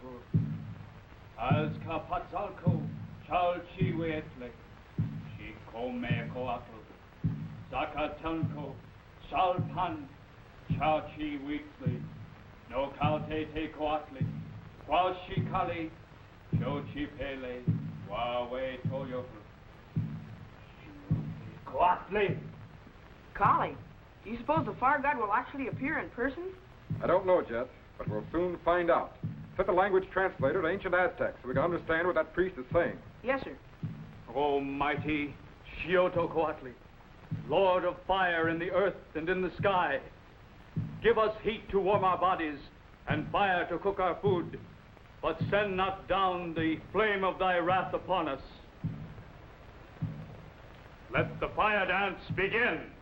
Azcapotzalco, Chalchihuetle, Chicomecoatl, Zacatanco, Chalpan, Chalchihuitli, Nocalte Tecoatli, Qualchicali, Chochipele, Huawei Toyotl. Coatli! Collie, do you suppose the Fire God will actually appear in person? I don't know, Jet, but we'll soon find out. Set the language translator to ancient Aztec so we can understand what that priest is saying. Yes, sir. Almighty Xiotl, Lord of fire in the earth and in the sky, give us heat to warm our bodies and fire to cook our food, but send not down the flame of thy wrath upon us. Let the fire dance begin.